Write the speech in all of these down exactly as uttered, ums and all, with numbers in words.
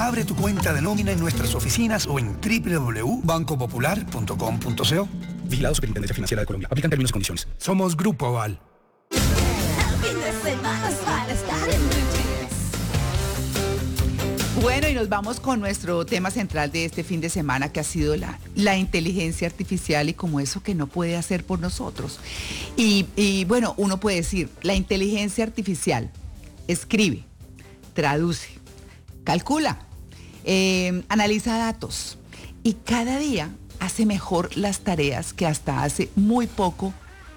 Abre tu cuenta de nómina en nuestras oficinas o en doble u doble u doble u punto banco popular punto com punto co. Vigilado Superintendencia Financiera de Colombia. Aplican términos y condiciones. Somos Grupo Aval. El fin de semana es para estar en Blue Jeans. Bueno, y nos vamos con nuestro tema central de este fin de semana, que ha sido la, la inteligencia artificial y como eso que no puede hacer por nosotros. Y, y bueno, uno puede decir, la inteligencia artificial escribe, traduce, calcula, eh, analiza datos y cada día hace mejor las tareas que hasta hace muy poco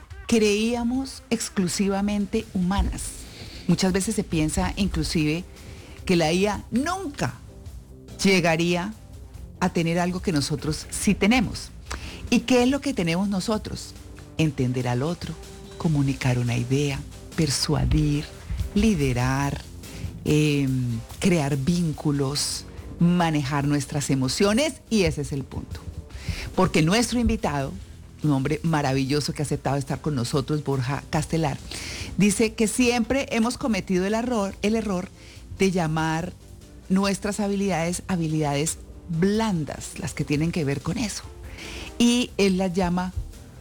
creíamos exclusivamente humanas. Muchas veces se piensa inclusive que la I A nunca llegaría a tener algo que nosotros sí tenemos. ¿Y qué es lo que tenemos nosotros? Entender al otro, comunicar una idea, persuadir, liderar, eh, crear vínculos, manejar nuestras emociones, y ese es el punto. Porque nuestro invitado, un hombre maravilloso que ha aceptado estar con nosotros, Borja Castelar, dice que siempre hemos cometido el error, el error de llamar nuestras habilidades habilidades blandas, las que tienen que ver con eso. Y él las llama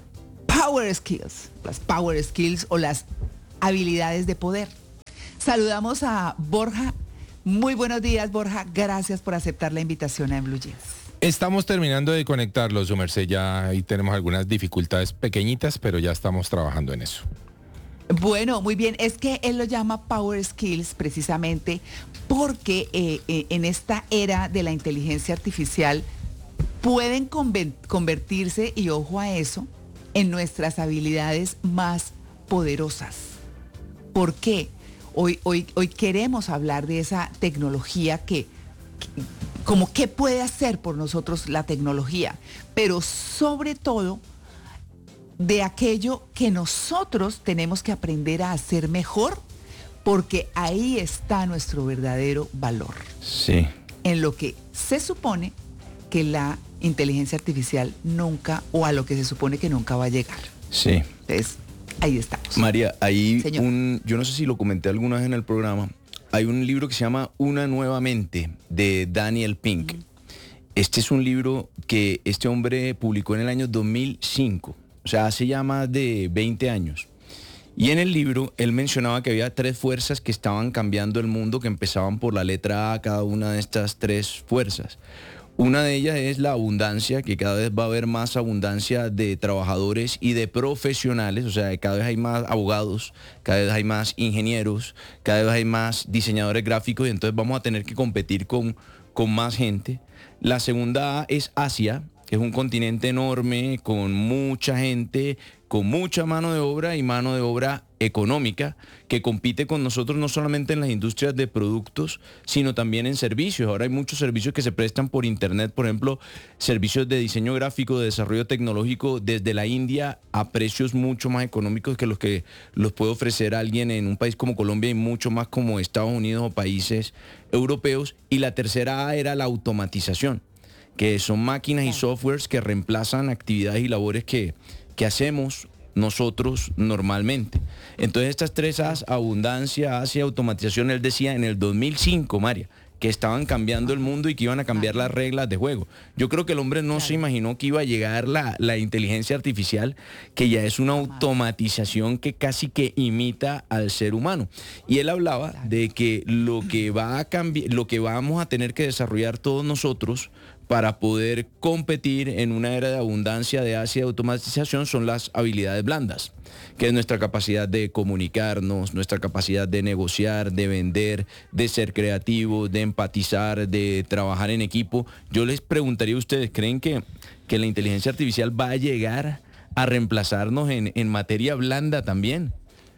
power skills, las power skills o las habilidades de poder. Saludamos a Borja. Muy buenos días, Borja. Gracias por aceptar la invitación a En Blue Jeans. Estamos terminando de conectarlo, su merced. Ya ahí tenemos algunas dificultades pequeñitas, pero ya estamos trabajando en eso. Bueno, muy bien. Es que él lo llama Power Skills precisamente porque eh, eh, en esta era de la inteligencia artificial pueden conven- convertirse, y ojo a eso, en nuestras habilidades más poderosas. ¿Por qué? Hoy, hoy, hoy queremos hablar de esa tecnología que, que, como qué puede hacer por nosotros la tecnología, pero sobre todo de aquello que nosotros tenemos que aprender a hacer mejor, porque ahí está nuestro verdadero valor. Sí. En lo que se supone que la inteligencia artificial nunca, o a lo que se supone que nunca va a llegar. Sí. Entonces, ahí estamos. María, hay Señor. un, yo no sé si lo comenté alguna vez en el programa, hay un libro que se llama Una nueva mente, de Daniel Pink. Uh-huh. Este es un libro que este hombre publicó en el año dos mil cinco. O sea, hace ya más de veinte años. Y en el libro, él mencionaba que había tres fuerzas que estaban cambiando el mundo, que empezaban por la letra A, cada una de estas tres fuerzas. Una de ellas es la abundancia, que cada vez va a haber más abundancia de trabajadores y de profesionales. O sea, cada vez hay más abogados, cada vez hay más ingenieros, cada vez hay más diseñadores gráficos, y entonces vamos a tener que competir con, con más gente. La segunda A es Asia, que es un continente enorme, con mucha gente, con mucha mano de obra y mano de obra económica, que compite con nosotros no solamente en las industrias de productos, sino también en servicios. Ahora hay muchos servicios que se prestan por internet, por ejemplo, servicios de diseño gráfico, de desarrollo tecnológico desde la India a precios mucho más económicos que los que los puede ofrecer alguien en un país como Colombia y mucho más como Estados Unidos o países europeos. Y la tercera A era la automatización, que son máquinas y softwares que reemplazan actividades y labores que, que hacemos nosotros normalmente. Entonces estas tres A's, abundancia, Asia, automatización, él decía en el dos mil cinco, María, que estaban cambiando el mundo y que iban a cambiar las reglas de juego. Yo creo que el hombre no claro. se imaginó que iba a llegar la, la inteligencia artificial, que ya es una automatización que casi que imita al ser humano. Y él hablaba claro. de que lo que va a cambiar, lo que vamos a tener que desarrollar todos nosotros para poder competir en una era de abundancia, de Asia y de automatización son las habilidades blandas, que es nuestra capacidad de comunicarnos, nuestra capacidad de negociar, de vender, de ser creativos, de empatizar, de trabajar en equipo. Yo les preguntaría a ustedes, ¿creen que, que la inteligencia artificial va a llegar a reemplazarnos en, en materia blanda también?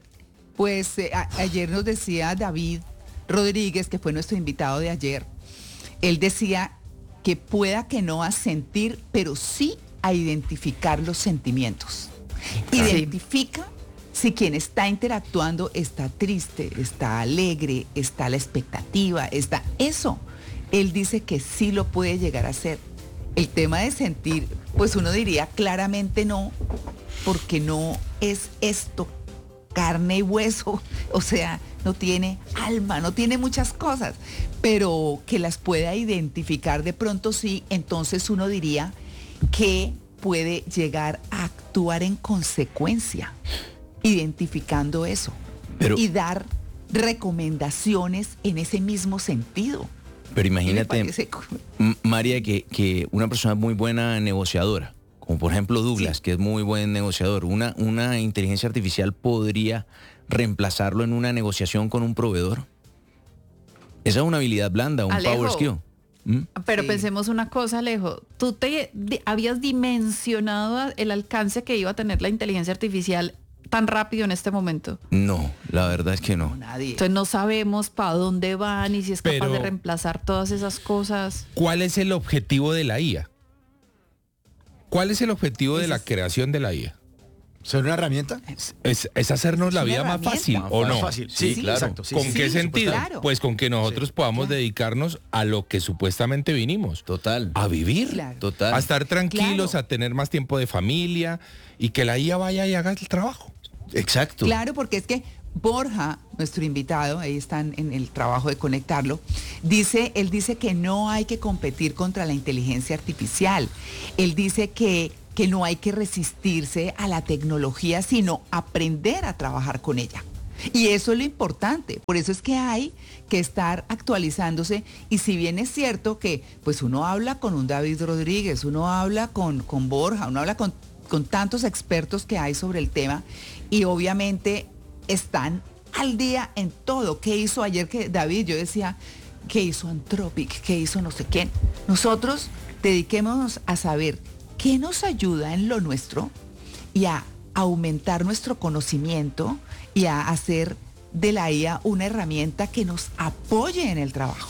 Pues eh, a, ayer nos decía David Rodríguez, que fue nuestro invitado de ayer, él decía que pueda que no a sentir, pero sí a identificar los sentimientos. Sí. Identifica si quien está interactuando está triste, está alegre, está a la expectativa, está eso. Él dice que sí lo puede llegar a hacer. El tema de sentir, pues uno diría claramente no, porque no es esto, carne y hueso. O sea, no tiene alma, no tiene muchas cosas, pero que las pueda identificar de pronto sí, entonces uno diría que puede llegar a actuar en consecuencia, identificando eso, Pero- y dar recomendaciones en ese mismo sentido. Pero Me imagínate, parece- M- María, que, que una persona muy buena negociadora, como por ejemplo Douglas, Sí. que es muy buen negociador, una, una inteligencia artificial podría reemplazarlo en una negociación con un proveedor. Esa es una habilidad blanda, un Alejo. power skill. ¿Mm? Pero Sí. pensemos una cosa, Alejo. Tú te di- habías dimensionado el alcance que iba a tener la inteligencia artificial tan rápido en este momento. No, la verdad es que no. Nadie. Entonces no sabemos para dónde va ni si es capaz Pero- de reemplazar todas esas cosas. ¿Cuál es el objetivo de la I A? ¿Cuál es el objetivo de Ese la es- creación de la I A? ¿Ser una herramienta? Es, es hacernos Es la una vida más herramienta. fácil, Más ¿o no? fácil. Sí, Sí, claro. claro. Exacto. Sí, ¿Con sí, qué sí, sentido? claro. Pues con que nosotros podamos Claro. dedicarnos a lo que supuestamente vinimos, Total. a vivir, Claro. Total. a estar tranquilos, Claro. a tener más tiempo de familia y que la I A vaya y haga el trabajo. Exacto. Claro, porque es que Borja, nuestro invitado, ahí están en el trabajo de conectarlo, dice, él dice que no hay que competir contra la inteligencia artificial. Él dice que, que no hay que resistirse a la tecnología, sino aprender a trabajar con ella. Y eso es lo importante, por eso es que hay que estar actualizándose, y si bien es cierto que pues uno habla con un David Rodríguez, uno habla con, con Borja, uno habla con, con tantos expertos que hay sobre el tema, y obviamente están al día en todo. ¿Qué hizo ayer que David? Yo decía, ¿qué hizo Anthropic? ¿Qué hizo no sé quién? Nosotros dediquémonos a saber qué nos ayuda en lo nuestro y a aumentar nuestro conocimiento y a hacer de la I A una herramienta que nos apoye en el trabajo.